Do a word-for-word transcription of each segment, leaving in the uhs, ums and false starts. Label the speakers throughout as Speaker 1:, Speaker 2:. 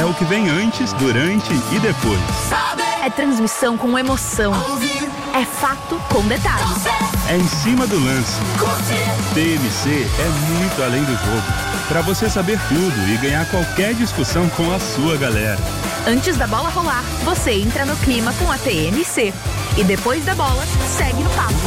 Speaker 1: o que vem antes, durante e depois.
Speaker 2: É transmissão com emoção. É fato com detalhes.
Speaker 1: É em cima do lance. T M C é muito além do jogo. Para você saber tudo e ganhar qualquer discussão com a sua galera.
Speaker 2: Antes da bola rolar, você entra no clima com a T M C. E depois da bola, segue no papo.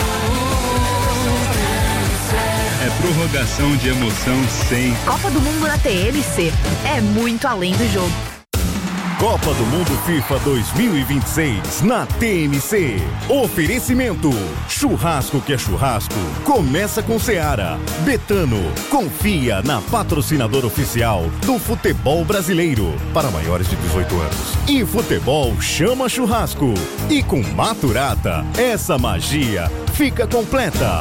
Speaker 1: É prorrogação de emoção sem...
Speaker 2: Copa do Mundo na T M C. É muito além do jogo.
Speaker 3: Copa do Mundo FIFA dois mil e vinte e seis na T M C. Oferecimento: churrasco que é churrasco. Começa com Seara. Betano. Confia na patrocinadora oficial do futebol brasileiro para maiores de dezoito anos. E futebol chama churrasco. E com Maturata, essa magia fica completa.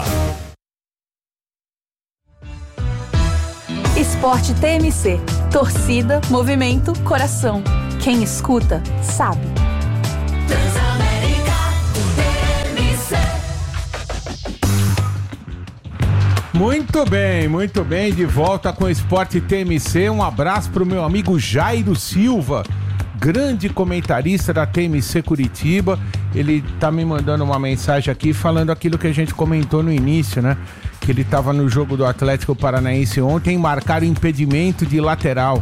Speaker 4: Esporte T M C. Torcida, movimento, coração. Quem escuta, sabe.
Speaker 5: Transamérica T M C.
Speaker 6: Muito bem, muito bem. De volta com o Esporte T M C. Um abraço pro meu amigo Jairo Silva, grande comentarista da T M C Curitiba. Ele tá me mandando uma mensagem aqui falando aquilo que a gente comentou no início, né? Que ele tava no jogo do Atlético Paranaense ontem, marcaram impedimento de lateral.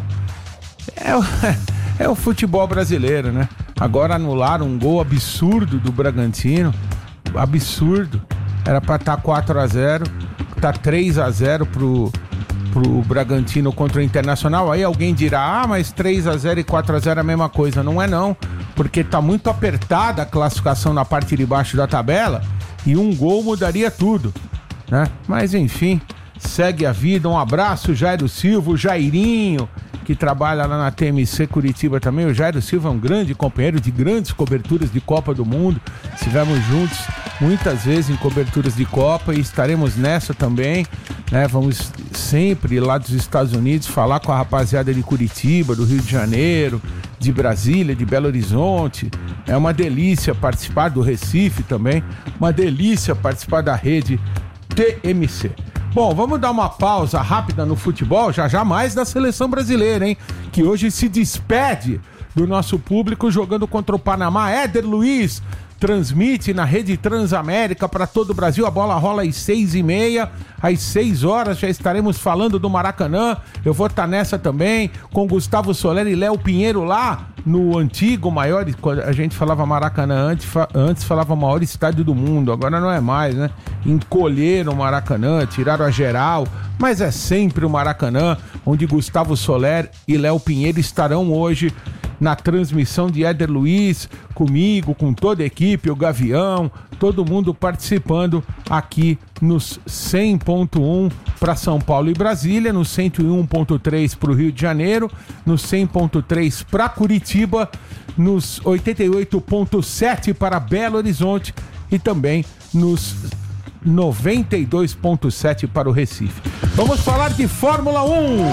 Speaker 6: É o... É o futebol brasileiro, né? Agora anularam um gol absurdo do Bragantino. Absurdo. Era pra estar quatro a zero. Tá três a zero pro, pro Bragantino contra o Internacional. Aí alguém dirá, ah, mas três a zero e quatro a zero é a mesma coisa. Não é não, porque tá muito apertada a classificação na parte de baixo da tabela e um gol mudaria tudo, né? Mas enfim, segue a vida. Um abraço, Jairo Silva, o Jairinho, que trabalha lá na T M C Curitiba também. O Jairo Silva é um grande companheiro de grandes coberturas de Copa do Mundo. Estivemos juntos muitas vezes em coberturas de Copa e estaremos nessa também, né? Vamos sempre lá dos Estados Unidos falar com a rapaziada de Curitiba, do Rio de Janeiro, de Brasília, de Belo Horizonte. É uma delícia participar do Recife também. Uma delícia participar da rede T M C. Bom, vamos dar uma pausa rápida no futebol, já já mais da seleção brasileira, hein? Que hoje se despede do nosso público jogando contra o Panamá. Éder Luiz transmite na rede Transamérica para todo o Brasil. A bola rola às seis e meia, às seis horas já estaremos falando do Maracanã. Eu vou estar nessa também com Gustavo Soler e Léo Pinheiro lá no antigo maior, a gente falava Maracanã antes, antes falava maior estádio do mundo, agora não é mais, né? Encolheram o Maracanã, tiraram a geral, mas é sempre o Maracanã, onde Gustavo Soler e Léo Pinheiro estarão hoje na transmissão de Éder Luiz, comigo, com toda a equipe, o Gavião, todo mundo participando aqui nos cem ponto um para São Paulo e Brasília, no cento e um ponto três para o Rio de Janeiro, no cem ponto três para Curitiba, nos oitenta e oito ponto sete para Belo Horizonte e também nos noventa e dois ponto sete para o Recife. Vamos falar de Fórmula um.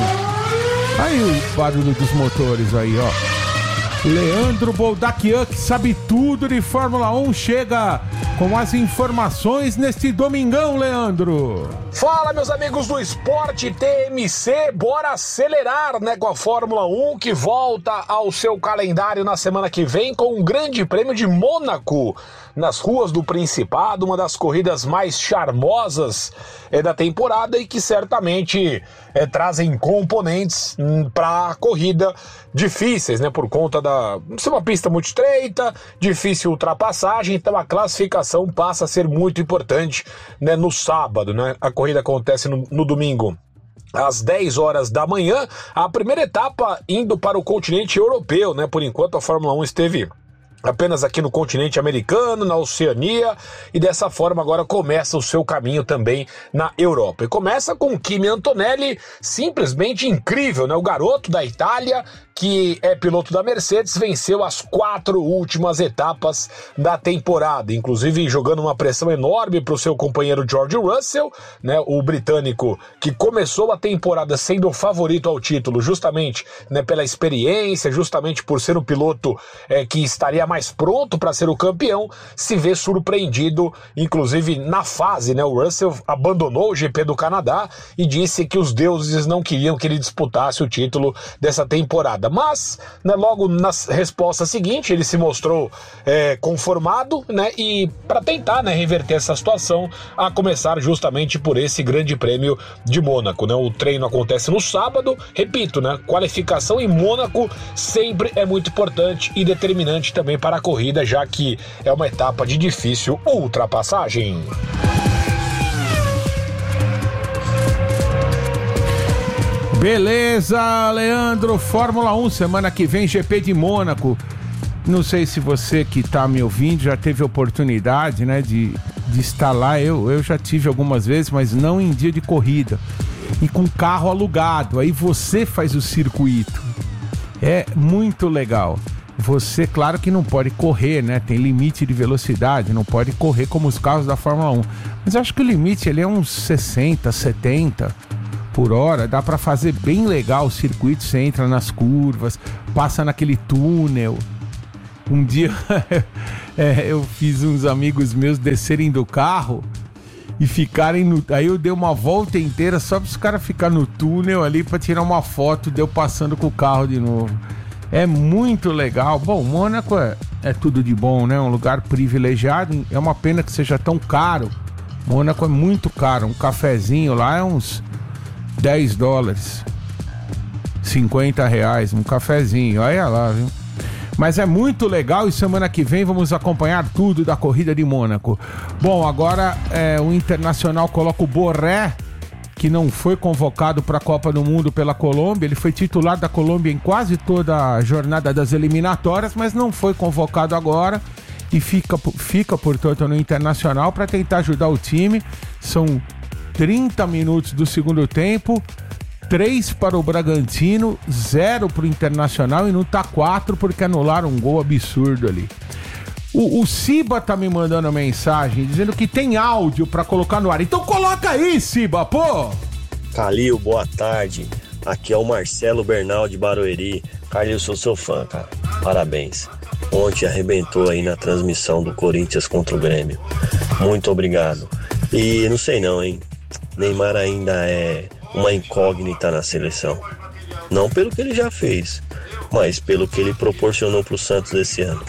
Speaker 6: Aí o barulho dos motores aí, ó. Leandro Boldaquian, que sabe tudo de Fórmula um, chega com as informações neste domingão, Leandro.
Speaker 7: Fala, meus amigos do Esporte T M C, bora acelerar, né, com a Fórmula um, que volta ao seu calendário na semana que vem com o Grande Prêmio de Mônaco, nas ruas do Principado, uma das corridas mais charmosas é, da temporada e que certamente é, trazem componentes hum, para a corrida difíceis, né, por conta da ser uma pista muito estreita, difícil ultrapassagem, então a classificação passa a ser muito importante, né, no sábado, né, a corrida acontece no, no domingo às dez horas da manhã, a primeira etapa indo para o continente europeu, né, por enquanto a Fórmula um esteve apenas aqui no continente americano, na Oceania, e dessa forma agora começa o seu caminho também na Europa. E começa com Kimi Antonelli, simplesmente incrível, né? O garoto da Itália, que é piloto da Mercedes, venceu as quatro últimas etapas da temporada, inclusive jogando uma pressão enorme para o seu companheiro George Russell, né? O britânico que começou a temporada sendo o favorito ao título, justamente, né, pela experiência, justamente por ser um piloto é, que estaria mais pronto para ser o campeão, se vê surpreendido, inclusive na fase, né? O Russell abandonou o G P do Canadá e disse que os deuses não queriam que ele disputasse o título dessa temporada. Mas, né, logo na resposta seguinte, ele se mostrou é, conformado, né, e para tentar, né, reverter essa situação, a começar justamente por esse grande prêmio de Mônaco, né? O treino acontece no sábado, repito, né, qualificação em Mônaco sempre é muito importante e determinante também para a corrida, já que é uma etapa de difícil ultrapassagem.
Speaker 6: Beleza, Leandro, Fórmula um, semana que vem G P de Mônaco. Não sei se você que está me ouvindo já teve oportunidade, né, de, de estar lá. Eu, eu já tive algumas vezes, mas não em dia de corrida. E com carro alugado, aí você faz o circuito. É muito legal. Você, claro que não pode correr, né? Tem limite de velocidade, não pode correr como os carros da Fórmula um. Mas acho que o limite ele é uns sessenta, setenta por hora. Dá pra fazer bem legal o circuito. Você entra nas curvas, passa naquele túnel. Um dia é, eu fiz uns amigos meus descerem do carro e ficarem no... Aí eu dei uma volta inteira só para os caras ficarem no túnel ali para tirar uma foto de eu passando com o carro de novo. É muito legal. Bom, Mônaco é, é tudo de bom, né? Um lugar privilegiado. É uma pena que seja tão caro. Mônaco é muito caro. Um cafezinho lá é uns dez dólares. cinquenta reais. Um cafezinho. Olha lá, viu? Mas é muito legal e semana que vem vamos acompanhar tudo da corrida de Mônaco. Bom, agora é, o Internacional coloca o Borré, que não foi convocado para a Copa do Mundo pela Colômbia. Ele foi titular da Colômbia em quase toda a jornada das eliminatórias, mas não foi convocado agora e fica, fica portanto, no Internacional para tentar ajudar o time. São trinta minutos do segundo tempo. três para o Bragantino, zero para o Internacional e não tá quatro porque anularam um gol absurdo ali. O, o Ciba tá me mandando mensagem dizendo que tem áudio para colocar no ar. Então coloca aí, Ciba, pô!
Speaker 8: Calil, boa tarde. Aqui é o Marcelo Bernal de Barueri. Calil, sou seu fã, cara. Parabéns. Ontem arrebentou aí na transmissão do Corinthians contra o Grêmio. Muito obrigado. E não sei não, hein? Neymar ainda é uma incógnita na seleção. Não pelo que ele já fez, mas pelo que ele proporcionou pro Santos esse ano.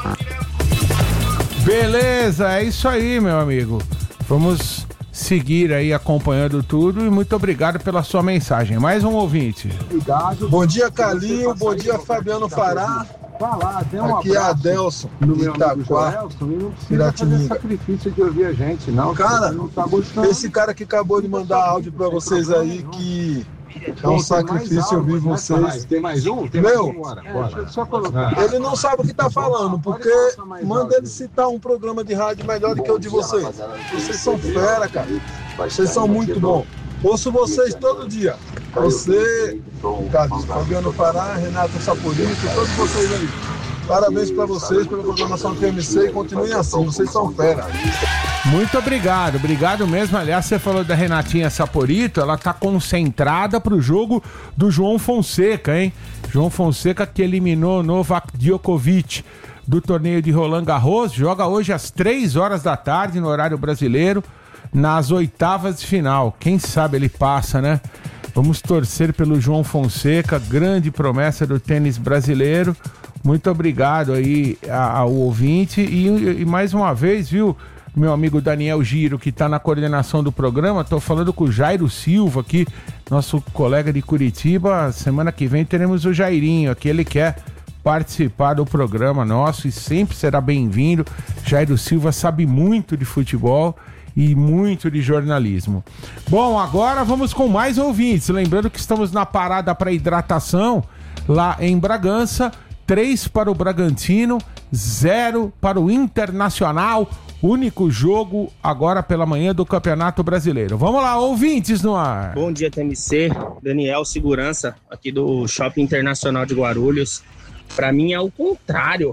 Speaker 6: Beleza, é isso aí, meu amigo. Vamos seguir aí acompanhando tudo e muito obrigado pela sua mensagem. Mais um ouvinte.
Speaker 9: Obrigado. Bom dia, Calil. Bom dia, Fabiano Fará. Aqui é Adelson,
Speaker 6: no
Speaker 9: de
Speaker 6: meu
Speaker 9: Itaquá,
Speaker 6: Joelson, e não precisa fazer sacrifício de ouvir a gente, não.
Speaker 9: Cara,
Speaker 6: não tá gostando.
Speaker 9: Esse cara que acabou de mandar áudio pra vocês aí, que é um sacrifício ouvir vocês.
Speaker 6: Tem mais um? Tem
Speaker 9: Meu,
Speaker 6: mais um, bora, bora. Só colocar.
Speaker 9: Ele não sabe o que tá falando, porque manda ele citar um programa de rádio melhor do que o de vocês. Vocês são fera, cara. Vocês são muito bons. Ouço vocês todo dia. Você, Carlos, Fabiano Fará, Renato Saporito, todos vocês aí. Parabéns pra vocês pela programação do T M C e continuem assim, vocês são fera.
Speaker 6: Muito obrigado, obrigado mesmo. Aliás, você falou da Renatinha Saporito, ela tá concentrada pro jogo do João Fonseca, hein? João Fonseca que eliminou Novak Djokovic do torneio de Roland Garros, joga hoje às três horas da tarde no horário brasileiro, nas oitavas de final. Quem sabe ele passa, né? Vamos torcer pelo João Fonseca, grande promessa do tênis brasileiro. Muito obrigado aí ao ouvinte e, e mais uma vez, viu, meu amigo Daniel Giro, que está na coordenação do programa. Estou falando com o Jairo Silva aqui, nosso colega de Curitiba. Semana que vem teremos o Jairinho aqui, ele quer participar do programa nosso e sempre será bem-vindo. Jairo Silva sabe muito de futebol e muito de jornalismo. Bom, agora vamos com mais ouvintes. Lembrando que estamos na parada para hidratação lá em Bragança. três para o Bragantino, zero para o Internacional. Único jogo agora pela manhã do Campeonato Brasileiro. Vamos lá, ouvintes no ar.
Speaker 10: Bom dia, T M C. Daniel Segurança, aqui do Shopping Internacional de Guarulhos. Para mim é o contrário.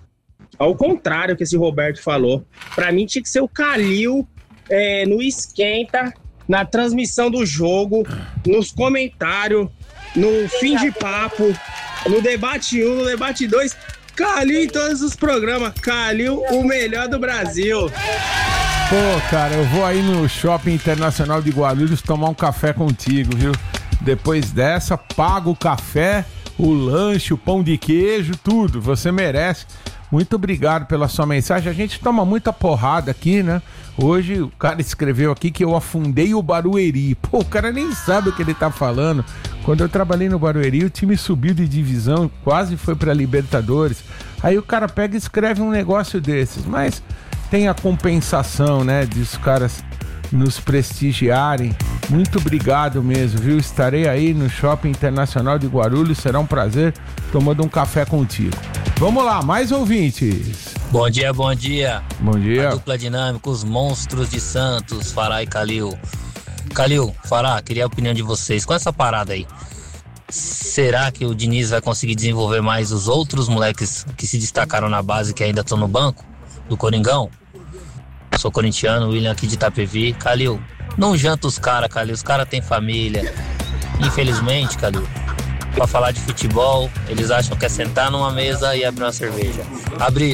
Speaker 10: Ao contrário que esse Roberto falou. Para mim tinha que ser o Calil é, no esquenta, na transmissão do jogo, nos comentários, no fim de papo, no debate um, no debate dois. Calil em todos os programas. Calil, o melhor do Brasil.
Speaker 6: Pô, cara, eu vou aí no Shopping Internacional de Guarulhos tomar um café contigo, viu? Depois dessa, pago o café, o lanche, o pão de queijo, tudo. Você merece. Muito obrigado pela sua mensagem. A gente toma muita porrada aqui, né? Hoje o cara escreveu aqui que eu afundei o Barueri. Pô, o cara nem sabe o que ele tá falando. Quando eu trabalhei no Barueri, o time subiu de divisão, quase foi pra Libertadores. Aí o cara pega e escreve um negócio desses. Mas tem a compensação, né? De os caras nos prestigiarem. Muito obrigado mesmo, viu? Estarei aí no Shopping Internacional de Guarulhos. Será um prazer tomando um café contigo. Vamos lá, mais ouvintes.
Speaker 11: Bom dia, bom dia.
Speaker 6: Bom dia.
Speaker 11: A dupla dinâmica, os monstros de Santos, Fará e Calil. Calil, Fará, queria a opinião de vocês. Com essa parada aí, será que o Diniz vai conseguir desenvolver mais os outros moleques que se destacaram na base que ainda estão no banco do Coringão? Sou corintiano, William aqui de Itapevi. Calil, não janta os caras, Calil. Os caras têm família. Infelizmente, Calil, pra falar de futebol, eles acham que é sentar numa mesa e abrir uma cerveja. Abrir...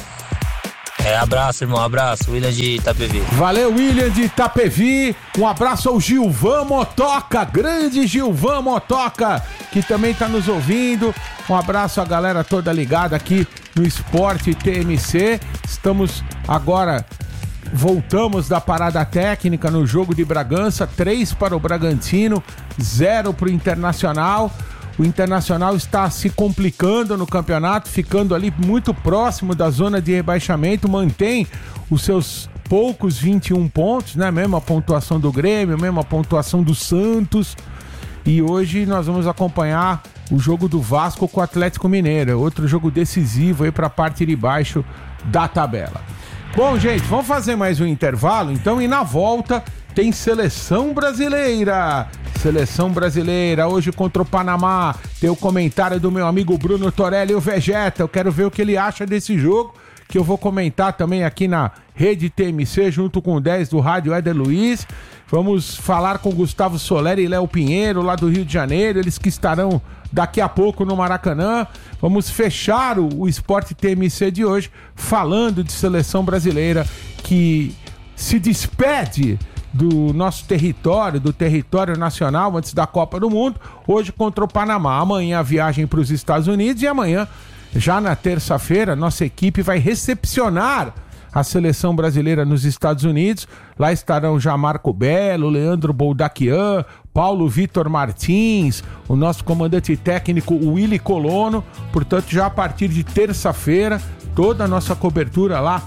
Speaker 11: É, abraço, irmão, abraço. William de Itapevi.
Speaker 6: Valeu, William de Itapevi. Um abraço ao Gilvan Motoca, grande Gilvan Motoca, que também tá nos ouvindo. Um abraço à galera toda ligada aqui no Esporte T M C. Estamos agora... Voltamos da parada técnica no jogo de Bragança, três para o Bragantino, zero para o Internacional. O Internacional está se complicando no campeonato, ficando ali muito próximo da zona de rebaixamento, mantém os seus poucos vinte e um pontos, né? Mesma pontuação do Grêmio, mesma pontuação do Santos. E hoje nós vamos acompanhar o jogo do Vasco com o Atlético Mineiro, outro jogo decisivo aí para a parte de baixo da tabela. Bom, gente, vamos fazer mais um intervalo, então, e na volta tem Seleção Brasileira. Seleção Brasileira, hoje contra o Panamá. Tem o comentário do meu amigo Bruno Torelli, o Vegeta. Eu quero ver o que ele acha desse jogo, que eu vou comentar também aqui na Rede T M C, junto com o dez do Rádio Éder Luiz. Vamos falar com Gustavo Soleri e Léo Pinheiro, lá do Rio de Janeiro, eles que estarão daqui a pouco no Maracanã. Vamos fechar o, o Esporte T M C de hoje falando de Seleção Brasileira, que se despede do nosso território, do território nacional antes da Copa do Mundo, hoje contra o Panamá. Amanhã a viagem para os Estados Unidos e amanhã, já na terça-feira, nossa equipe vai recepcionar a Seleção Brasileira nos Estados Unidos. Lá estarão já Marco Belo, Leandro Boldaquian, Paulo Vitor Martins, o nosso comandante técnico Willy Colono. Portanto, já a partir de terça-feira, toda a nossa cobertura lá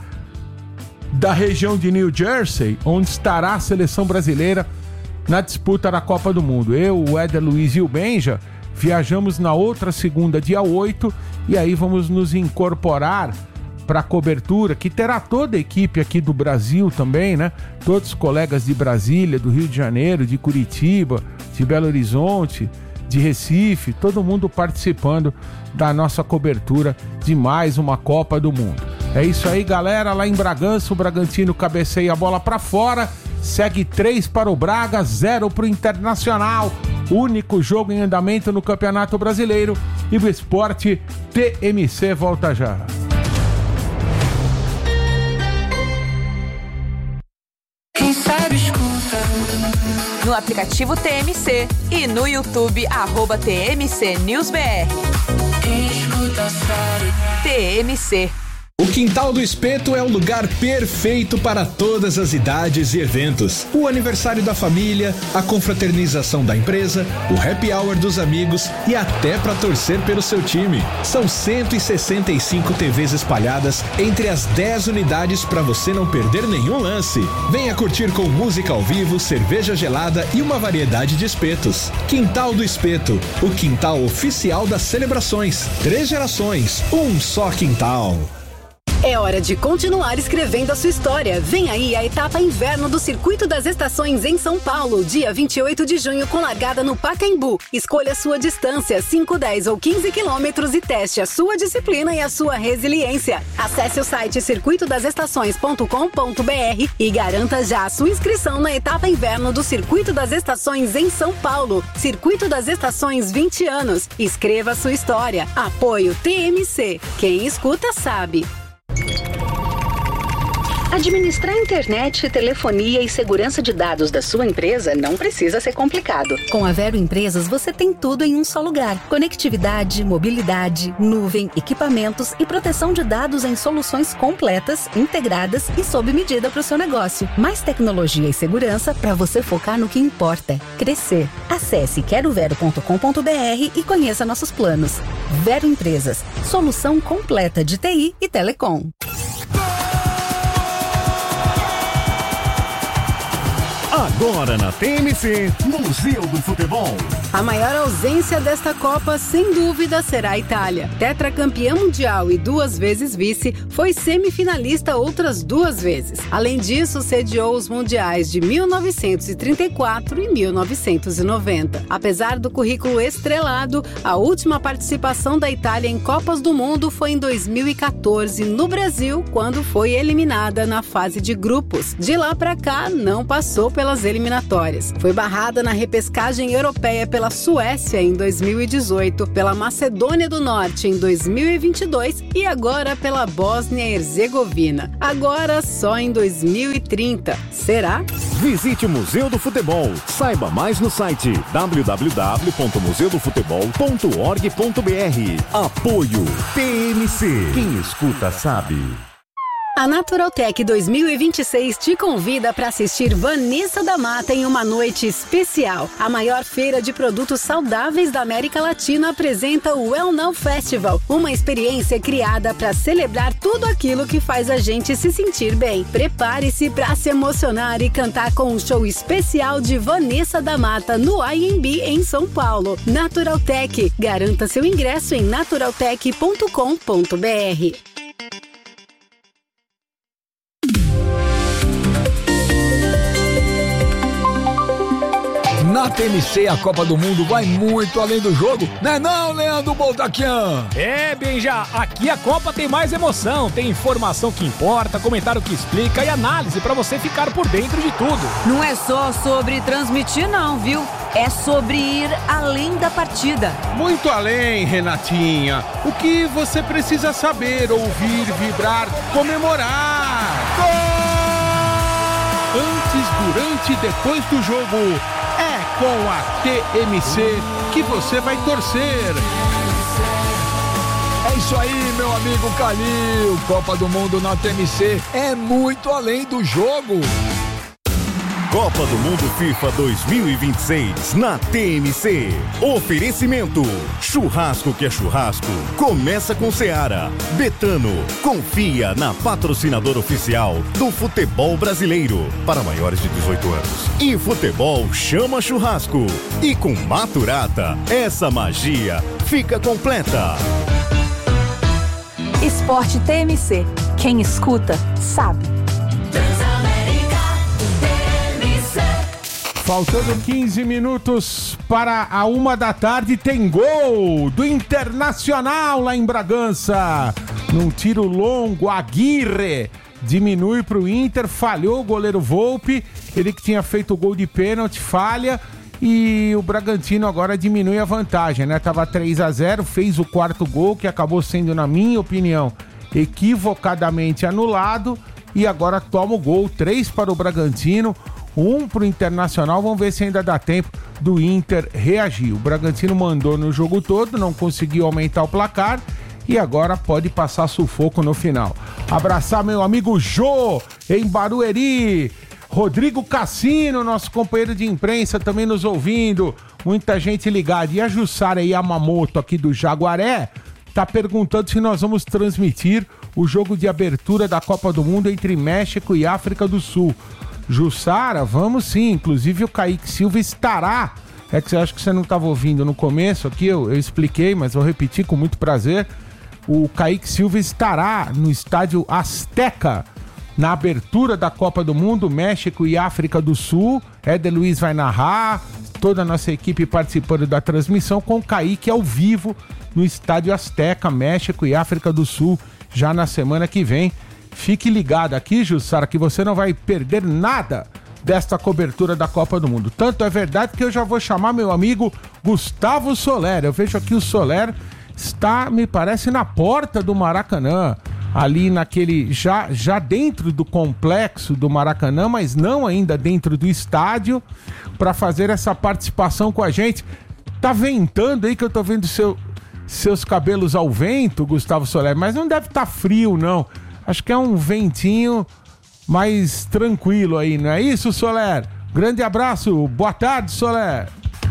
Speaker 6: da região de New Jersey, onde estará a Seleção Brasileira na disputa da Copa do Mundo. Eu, o Éder Luiz e o Benja viajamos na outra segunda, dia oito, e aí vamos nos incorporar para a cobertura, que terá toda a equipe aqui do Brasil também, né? Todos os colegas de Brasília, do Rio de Janeiro, de Curitiba, de Belo Horizonte, de Recife, todo mundo participando da nossa cobertura de mais uma Copa do Mundo. É isso aí, galera. Lá em Bragança, o Bragantino cabeceia a bola para fora, segue três para o Braga, zero para o Internacional. Único jogo em andamento no Campeonato Brasileiro, e o Esporte T M C volta já.
Speaker 2: No aplicativo T M C e no YouTube, arroba T M C News B R. T M C.
Speaker 12: O Quintal do Espeto é o lugar perfeito para todas as idades e eventos. O aniversário da família, a confraternização da empresa, o happy hour dos amigos e até para torcer pelo seu time. São cento e sessenta e cinco T Vs espalhadas entre as dez unidades para você não perder nenhum lance. Venha curtir com música ao vivo, cerveja gelada e uma variedade de espetos. Quintal do Espeto, o quintal oficial das celebrações. Três gerações, um só quintal.
Speaker 13: É hora de continuar escrevendo a sua história. Vem aí a etapa inverno do Circuito das Estações em São Paulo, dia vinte e oito de junho, com largada no Pacaembu. Escolha a sua distância, cinco, dez ou quinze quilômetros, e teste a sua disciplina e a sua resiliência. Acesse o site circuito das estações ponto com ponto b r e garanta já a sua inscrição na etapa inverno do Circuito das Estações em São Paulo. Circuito das Estações, vinte anos. Escreva a sua história. Apoio T M C. Quem escuta sabe. Administrar internet, telefonia e segurança de dados da sua empresa não precisa ser complicado. Com a Vero Empresas, você tem tudo em um só lugar. Conectividade, mobilidade, nuvem, equipamentos e proteção de dados em soluções completas, integradas e sob medida para o seu negócio. Mais tecnologia e segurança para você focar no que importa: crescer. Acesse quero vero ponto com ponto b r e conheça nossos planos. Vero Empresas, solução completa de T I e telecom.
Speaker 3: Agora na T M C, Museu do Futebol.
Speaker 13: A maior ausência desta Copa, sem dúvida, será a Itália. Tetracampeã mundial e duas vezes vice, foi semifinalista outras duas vezes. Além disso, sediou os mundiais de mil novecentos e trinta e quatro e mil novecentos e noventa. Apesar do currículo estrelado, a última participação da Itália em Copas do Mundo foi em dois mil e quatorze, no Brasil, quando foi eliminada na fase de grupos. De lá pra cá, não passou pelas eliminatórias. Foi barrada na repescagem europeia pela Suécia em dois mil e dezoito, pela Macedônia do Norte em dois mil e vinte e dois e agora pela Bósnia e Herzegovina. Agora só em dois mil e trinta. Será?
Speaker 3: Visite o Museu do Futebol. Saiba mais no site w w w ponto museu do futebol ponto org ponto b r. Apoio T M C. Quem escuta sabe.
Speaker 13: A Naturaltech dois mil e vinte e seis te convida para assistir Vanessa da Mata em uma noite especial. A maior feira de produtos saudáveis da América Latina apresenta o Well Now Festival, uma experiência criada para celebrar tudo aquilo que faz a gente se sentir bem. Prepare-se para se emocionar e cantar com um show especial de Vanessa da Mata no I M B em São Paulo. Naturaltech, garanta seu ingresso em naturaltech ponto com ponto b r.
Speaker 14: Na T M C, a Copa do Mundo vai muito além do jogo, né não, Leandro Boltaquian?
Speaker 15: É, Benja, aqui a Copa tem mais emoção, tem informação que importa, comentário que explica e análise pra você ficar por dentro de tudo.
Speaker 16: Não é só sobre transmitir não, viu? É sobre ir além da partida.
Speaker 6: Muito além, Renatinha. O que você precisa saber, ouvir, vibrar, comemorar. Gol! Antes, durante e depois do jogo. É com a T M C que você vai torcer.
Speaker 14: É isso aí, meu amigo Calil. Copa do Mundo na T M C é muito além do jogo.
Speaker 3: Copa do Mundo FIFA dois mil e vinte e seis na T M C. Oferecimento: churrasco que é churrasco. Começa com Seara. Betano. Confia na patrocinadora oficial do futebol brasileiro para maiores de dezoito anos. E futebol chama churrasco. E com Maturata, essa magia fica completa.
Speaker 4: Esporte T M C. Quem escuta, sabe.
Speaker 6: Faltando quinze minutos para a uma da tarde, tem gol do Internacional lá em Bragança. Num tiro longo, Aguirre diminui para o Inter, falhou o goleiro Volpi, ele que tinha feito o gol de pênalti, falha, e o Bragantino agora diminui a vantagem, né? Tava três a zero, fez o quarto gol, que acabou sendo, na minha opinião, equivocadamente anulado, e agora toma o gol, três para o Bragantino, um pro Internacional. Vamos ver se ainda dá tempo do Inter reagir. O Bragantino mandou no jogo todo, não conseguiu aumentar o placar e agora pode passar sufoco no final. Abraçar meu amigo Jô em Barueri, Rodrigo Cassino, nosso companheiro de imprensa, também nos ouvindo, muita gente ligada. E a Jussara Yamamoto aqui do Jaguaré tá perguntando se nós vamos transmitir o jogo de abertura da Copa do Mundo entre México e África do Sul. Jussara, vamos sim, inclusive o Kaique Silva estará, é que eu acho que você não estava ouvindo no começo aqui, eu, eu expliquei, mas vou repetir com muito prazer, o Kaique Silva estará no estádio Azteca, na abertura da Copa do Mundo, México e África do Sul. Éder Luiz vai narrar, toda a nossa equipe participando da transmissão com o Kaique ao vivo no estádio Azteca, México e África do Sul, já na semana que vem. Fique ligado aqui, Jussara, que você não vai perder nada desta cobertura da Copa do Mundo. Tanto é verdade que eu já vou chamar meu amigo Gustavo Soler. Eu vejo aqui o Soler está, me parece, na porta do Maracanã. ali naquele, já, já dentro do complexo do Maracanã, mas não ainda dentro do estádio, para fazer essa participação com a gente. Tá ventando aí que eu tô vendo seu, seus cabelos ao vento, Gustavo Soler, mas não deve estar frio, não. Acho que é um ventinho mais tranquilo aí, não é isso, Soler? Grande abraço, boa tarde, Soler.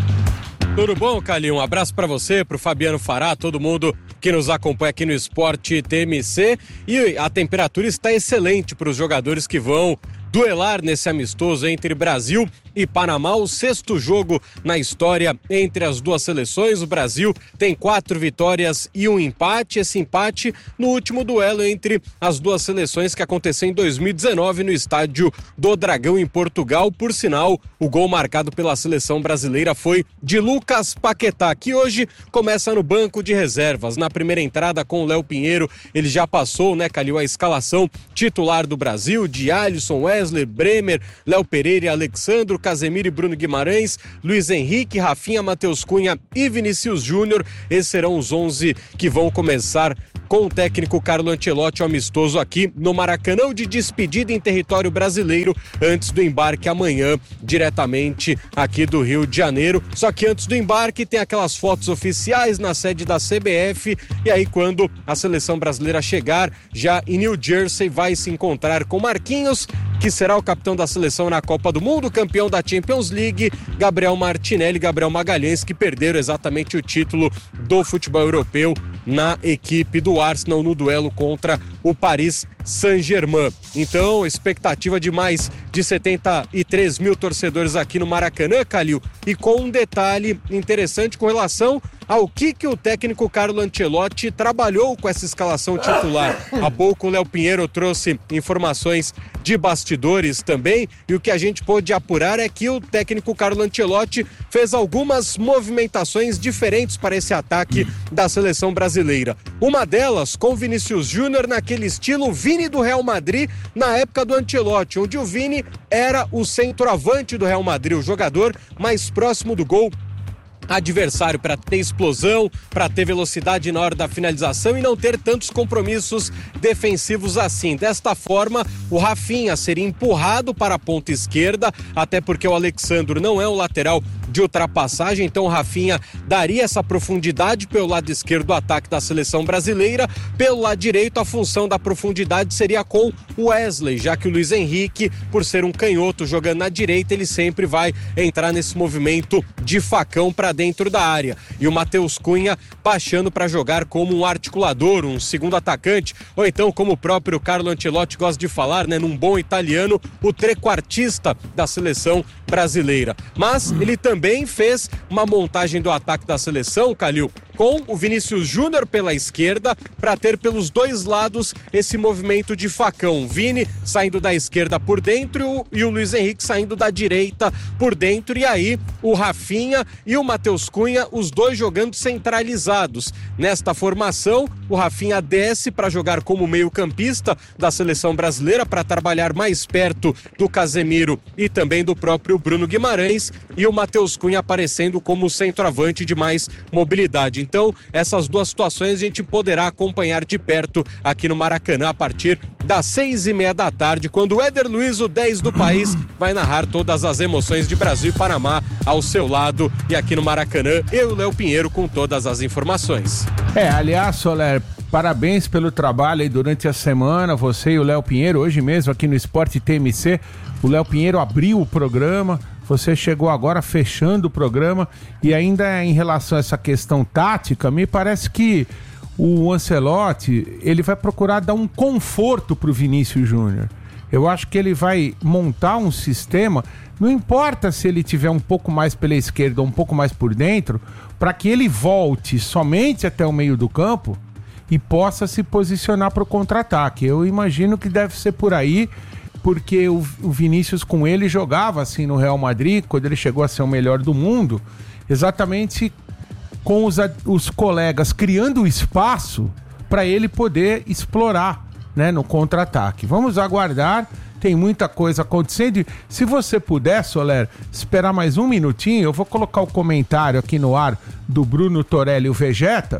Speaker 17: Tudo bom, Calil? Um abraço pra você, pro Fabiano Fará, todo mundo que nos acompanha aqui no Esporte T M C. E a temperatura está excelente para os jogadores que vão duelar nesse amistoso entre Brasil e Panamá, o sexto jogo na história entre as duas seleções. O Brasil tem quatro vitórias e um empate. Esse empate no último duelo entre as duas seleções que aconteceu em dois mil e dezenove no estádio do Dragão em Portugal. Por sinal, o gol marcado pela seleção brasileira foi de Lucas Paquetá, que hoje começa no banco de reservas. Na primeira entrada com o Léo Pinheiro, ele já passou, né, Calil, a escalação titular do Brasil, de Alisson, Wesley, Bremer, Léo Pereira e Alexandro, Casemiro e Bruno Guimarães, Luiz Henrique, Rafinha, Matheus Cunha e Vinícius Júnior. Esses serão os onze que vão começar com o técnico Carlo Ancelotti, amistoso aqui no Maracanã, de despedida em território brasileiro antes do embarque amanhã, diretamente aqui do Rio de Janeiro. Só que antes do embarque tem aquelas fotos oficiais na sede da C B F, e aí quando a seleção brasileira chegar já em New Jersey, vai se encontrar com Marquinhos, que será o capitão da seleção na Copa do Mundo, campeão da Champions League, Gabriel Martinelli e Gabriel Magalhães, que perderam exatamente o título do futebol europeu na equipe do Arsenal no duelo contra o Paris Saint-Germain. Então, expectativa de mais de setenta e três mil torcedores aqui no Maracanã, Calil, e com um detalhe interessante com relação ao que, que o técnico Carlo Ancelotti trabalhou com essa escalação titular. Há pouco o Léo Pinheiro trouxe informações de bastidores também, e o que a gente pôde apurar é que o técnico Carlo Ancelotti fez algumas movimentações diferentes para esse ataque da seleção brasileira. Uma delas com Vinícius Júnior naquele estilo Vini do Real Madrid na época do Ancelotti, onde o Vini era o centroavante do Real Madrid, o jogador mais próximo do gol adversário, para ter explosão, para ter velocidade na hora da finalização e não ter tantos compromissos defensivos assim. Desta forma, o Rafinha seria empurrado para a ponta esquerda, até porque o Alexandro não é um lateral de ultrapassagem, então o Rafinha daria essa profundidade pelo lado esquerdo do ataque da seleção brasileira. Pelo lado direito, a função da profundidade seria com o Wesley, já que o Luiz Henrique, por ser um canhoto jogando na direita, ele sempre vai entrar nesse movimento de facão para dentro da área. E o Matheus Cunha baixando para jogar como um articulador, um segundo atacante, ou então, como o próprio Carlo Ancelotti gosta de falar, né, num bom italiano, o trequartista da seleção brasileira. Mas ele também fez uma montagem do ataque da seleção, Calil, com o Vinícius Júnior pela esquerda, para ter pelos dois lados esse movimento de facão. Vini saindo da esquerda por dentro e o Luiz Henrique saindo da direita por dentro, e aí o Rafinha e o Matheus Cunha, os dois jogando centralizados. Nesta formação, o Rafinha desce para jogar como meio-campista da seleção brasileira, para trabalhar mais perto do Casemiro e também do próprio Bruno Guimarães, e o Matheus Cunha aparecendo como centroavante de mais mobilidade. Então, essas duas situações a gente poderá acompanhar de perto aqui no Maracanã a partir das seis e meia da tarde, quando o Éder Luiz, o dez do país, vai narrar todas as emoções de Brasil e Panamá ao seu lado. E aqui no Maracanã, eu e o Léo Pinheiro com todas as informações.
Speaker 6: É, aliás, Soler, parabéns pelo trabalho aí durante a semana, você e o Léo Pinheiro. Hoje mesmo aqui no Esporte T M C, o Léo Pinheiro abriu o programa, você chegou agora fechando o programa, e ainda em relação a essa questão tática, me parece que o Ancelotti, ele vai procurar dar um conforto pro Vinícius Júnior. Eu acho que ele vai montar um sistema, não importa se ele tiver um pouco mais pela esquerda ou um pouco mais por dentro, para que ele volte somente até o meio do campo e possa se posicionar para o contra-ataque. Eu imagino que deve ser por aí, porque o, o Vinícius com ele jogava assim no Real Madrid, quando ele chegou a ser o melhor do mundo, exatamente com os, os colegas criando espaço para ele poder explorar, né, no contra-ataque. Vamos aguardar, tem muita coisa acontecendo. E se você puder, Soler, esperar mais um minutinho, eu vou colocar o comentário aqui no ar do Bruno Torelli, o Vegeta,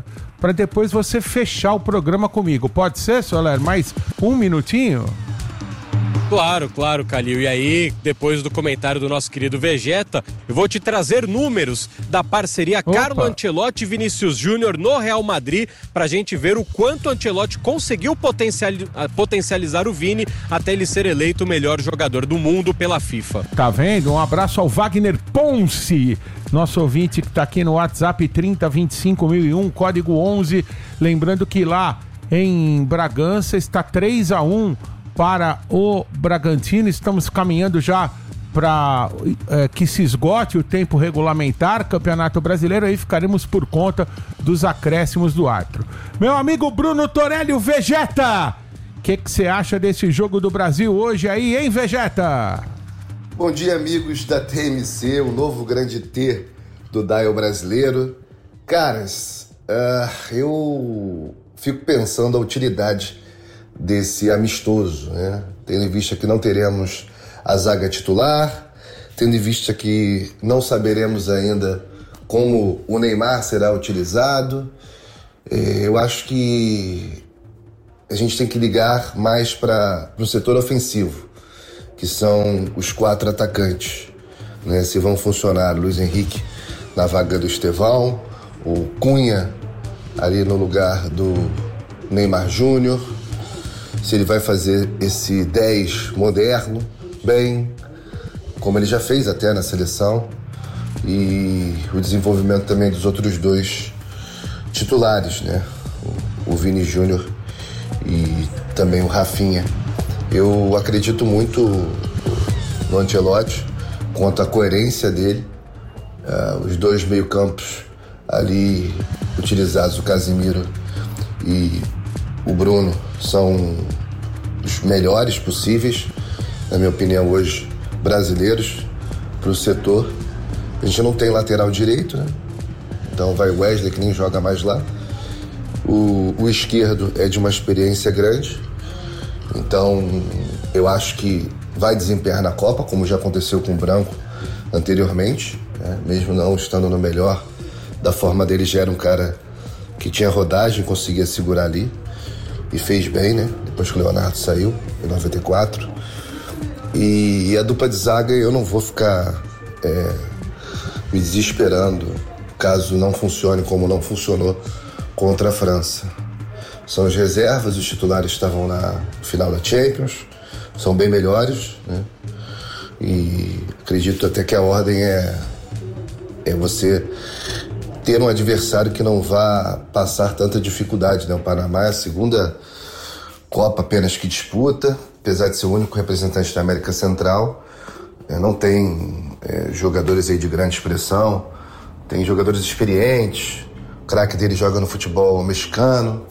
Speaker 6: para depois você fechar o programa comigo. Pode ser, Soler? Mais um minutinho?
Speaker 17: Claro, claro, Calil. E aí, depois do comentário do nosso querido Vegeta, eu vou te trazer números da parceria Opa. Carlo Ancelotti e Vinícius Júnior no Real Madrid, pra gente ver o quanto o Ancelotti conseguiu potencializar o Vini até ele ser eleito o melhor jogador do mundo pela FIFA.
Speaker 6: Tá vendo? Um abraço ao Wagner Ponce, nosso ouvinte que tá aqui no WhatsApp trinta, vinte e cinco mil e um, código onze. Lembrando que lá em Bragança está três a um para o Bragantino. Estamos caminhando já para é, que se esgote o tempo regulamentar, Campeonato Brasileiro, aí ficaremos por conta dos acréscimos do árbitro. Meu amigo Bruno Torelli, o Vegeta, o que você acha desse jogo do Brasil hoje aí, hein, Vegeta?
Speaker 18: Bom dia, amigos da T M C, o novo grande T do Dial brasileiro. Caras, uh, eu fico pensando a utilidade desse amistoso, né? Tendo em vista que não teremos a zaga titular, tendo em vista que não saberemos ainda como o Neymar será utilizado, eu acho que a gente tem que ligar mais para o setor ofensivo, que são os quatro atacantes, né? Se vão funcionar Luiz Henrique na vaga do Estevão, o Cunha ali no lugar do Neymar Júnior, se ele vai fazer esse dez moderno, bem, como ele já fez até na seleção, e o desenvolvimento também dos outros dois titulares, né? O Vini Júnior e também o Rafinha. Eu acredito muito no Ancelotti, quanto à coerência dele, uh, os dois meio-campos ali utilizados, o Casemiro e o Bruno, são os melhores possíveis, na minha opinião, hoje, brasileiros, para o setor. A gente não tem lateral direito, né? Então vai o Wesley, que nem joga mais lá. O, o esquerdo é de uma experiência grande, então eu acho que vai desempenhar na Copa, como já aconteceu com o Branco anteriormente, né? Mesmo não estando no melhor da forma dele, já era um cara que tinha rodagem, conseguia segurar ali. E fez bem, né? Depois que o Leonardo saiu, em noventa e quatro. E, e a dupla de zaga, eu não vou ficar é, me desesperando caso não funcione como não funcionou contra a França. São as reservas, os titulares estavam na final da Champions, são bem melhores, né? E acredito até que a ordem é, é você ter um adversário que não vá passar tanta dificuldade, né? O Panamá é a segunda Copa apenas que disputa, apesar de ser o único representante da América Central, é, não tem é, jogadores aí de grande expressão, tem jogadores experientes, o craque dele joga no futebol mexicano,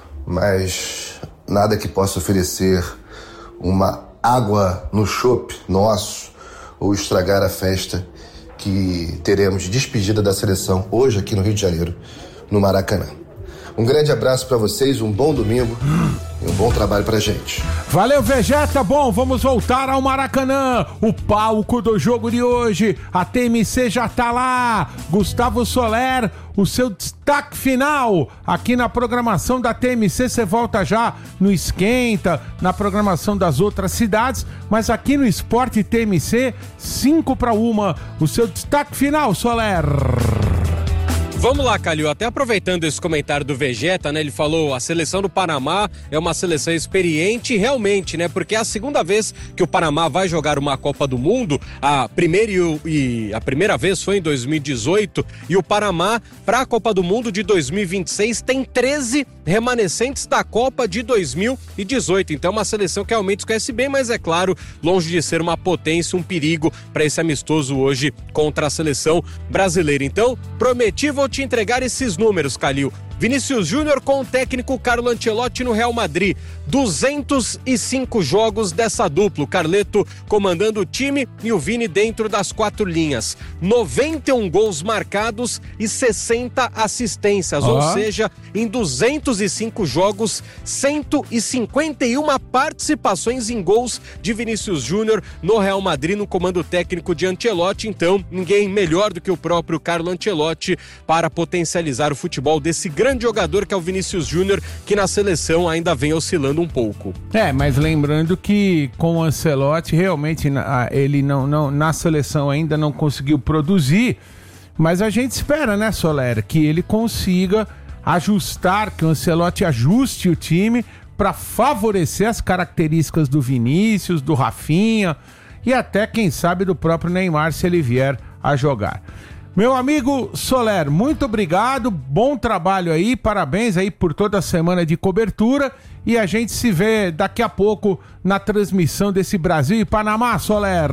Speaker 18: mas nada que possa oferecer uma água no chope nosso ou estragar a festa que teremos de despedida da seleção hoje aqui no Rio de Janeiro, no Maracanã. Um grande abraço para vocês, um bom domingo e um bom trabalho pra gente.
Speaker 6: Valeu, Vegeta. Bom, vamos voltar ao Maracanã, o palco do jogo de hoje. A T M C já tá lá. Gustavo Soler, o seu destaque final aqui na programação da T M C. Você volta já no Esquenta, na programação das outras cidades, mas aqui no Esporte T M C, cinco para uma. O seu destaque final, Soler.
Speaker 17: Vamos lá, Calil, até aproveitando esse comentário do Vegeta, né? Ele falou, a seleção do Panamá é uma seleção experiente, realmente, né? Porque é a segunda vez que o Panamá vai jogar uma Copa do Mundo. A primeira, e, e, a primeira vez foi em dois mil e dezoito, e o Panamá, para a Copa do Mundo de dois mil e vinte e seis, tem treze remanescentes da Copa de dois mil e dezoito. Então é uma seleção que realmente conhece bem, mas é claro, longe de ser uma potência, um perigo para esse amistoso hoje contra a seleção brasileira. Então, prometi, vou te entregar esses números, Calil. Vinícius Júnior com o técnico Carlo Ancelotti no Real Madrid. duzentos e cinco jogos dessa dupla. O Carleto comandando o time e o Vini dentro das quatro linhas. noventa e um gols marcados e sessenta assistências. Uhum. Ou seja, em duzentos e cinco jogos, cento e cinquenta e uma participações em gols de Vinícius Júnior no Real Madrid, no comando técnico de Ancelotti. Então, ninguém melhor do que o próprio Carlo Ancelotti para potencializar o futebol desse grande grande jogador que é o Vinícius Júnior, que na seleção ainda vem oscilando um pouco.
Speaker 6: É, mas lembrando que com o Ancelotti, realmente ele não, não, na seleção ainda não conseguiu produzir, mas a gente espera, né, Soler, que ele consiga ajustar, que o Ancelotti ajuste o time para favorecer as características do Vinícius, do Rafinha e até, quem sabe, do próprio Neymar, se ele vier a jogar. Meu amigo Soler, muito obrigado, bom trabalho aí, parabéns aí por toda a semana de cobertura e a gente se vê daqui a pouco na transmissão desse Brasil e Panamá, Soler.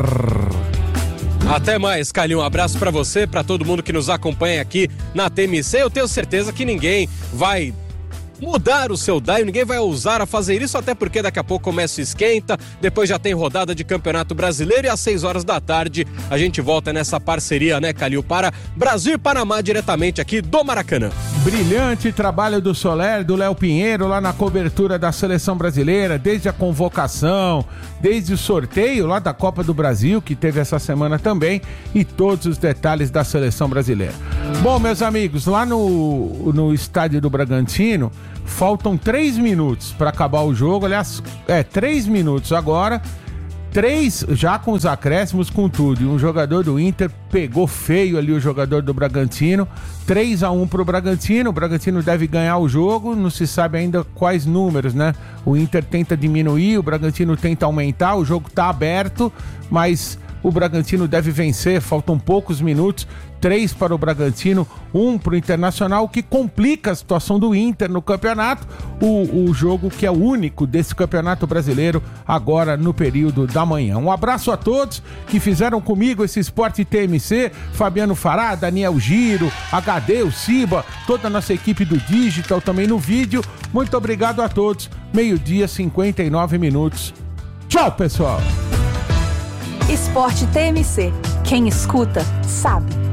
Speaker 17: Até mais, Calil, um abraço pra você, pra todo mundo que nos acompanha aqui na T M C. Eu tenho certeza que ninguém vai mudar o seu D A I, ninguém vai ousar a fazer isso, até porque daqui a pouco começa o esquenta, depois já tem rodada de Campeonato Brasileiro e às seis horas da tarde a gente volta nessa parceria, né, Calil, para Brasil e Panamá diretamente aqui do Maracanã.
Speaker 6: Brilhante trabalho do Soler, do Léo Pinheiro lá na cobertura da Seleção Brasileira, desde a convocação, desde o sorteio lá da Copa do Brasil, que teve essa semana também, e todos os detalhes da Seleção Brasileira. Bom, meus amigos, lá no, no estádio do Bragantino, faltam três minutos para acabar o jogo, aliás, é, três minutos agora, três já com os acréscimos, com tudo, e um jogador do Inter pegou feio ali o jogador do Bragantino, três a um pro Bragantino, o Bragantino deve ganhar o jogo, não se sabe ainda quais números, né? O Inter tenta diminuir, o Bragantino tenta aumentar, o jogo tá aberto, mas o Bragantino deve vencer, faltam poucos minutos, três para o Bragantino, um para o Internacional, que complica a situação do Inter no campeonato, o, o jogo que é o único desse campeonato brasileiro agora no período da manhã. Um abraço a todos que fizeram comigo esse Esporte T M C, Fabiano Fará, Daniel Giro, H D, o Ciba, toda a nossa equipe do Digital também no vídeo. Muito obrigado a todos, meio-dia, cinquenta e nove minutos. Tchau, pessoal!
Speaker 4: Esporte T M C. Quem escuta, sabe.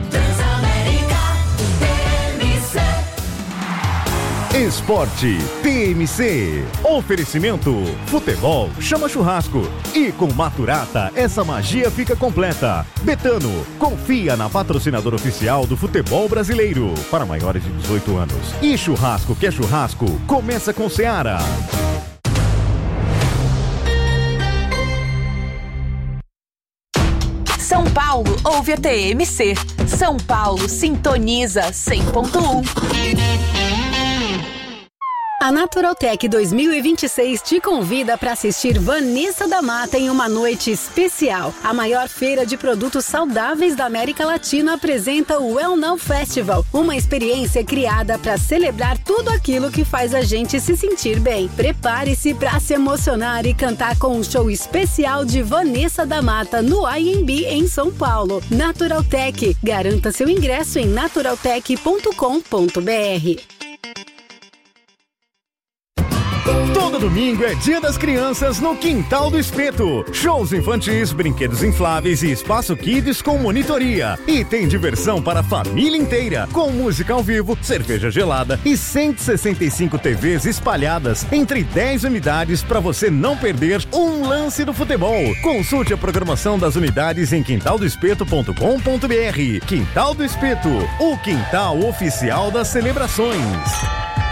Speaker 3: Esporte T M C. Oferecimento: futebol chama churrasco. E com Maturata, essa magia fica completa. Betano, confia na patrocinadora oficial do futebol brasileiro. Para maiores de dezoito anos. E churrasco que é churrasco, começa com Seara.
Speaker 2: São Paulo ouve a T M C. São Paulo sintoniza cem ponto um.
Speaker 13: A Naturaltech dois mil e vinte e seis te convida para assistir Vanessa da Mata em uma noite especial. A maior feira de produtos saudáveis da América Latina apresenta o Well Now Festival, uma experiência criada para celebrar tudo aquilo que faz a gente se sentir bem. Prepare-se para se emocionar e cantar com um show especial de Vanessa da Mata no I M B em São Paulo. Naturaltech, garanta seu ingresso em naturaltech ponto com ponto b r.
Speaker 3: Todo domingo é Dia das Crianças no Quintal do Espeto. Shows infantis, brinquedos infláveis e espaço kids com monitoria. E tem diversão para a família inteira, com música ao vivo, cerveja gelada e cento e sessenta e cinco T Vs espalhadas entre dez unidades para você não perder um lance do futebol. Consulte a programação das unidades em quintal do espeto ponto com ponto b r. Quintal do Espeto, o quintal oficial das celebrações.